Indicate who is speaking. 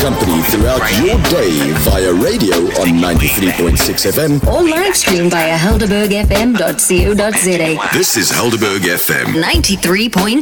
Speaker 1: company throughout your day via radio on 93.6 FM
Speaker 2: or live stream via helderbergfm.co.za.
Speaker 1: This is Helderberg FM
Speaker 2: 93.6.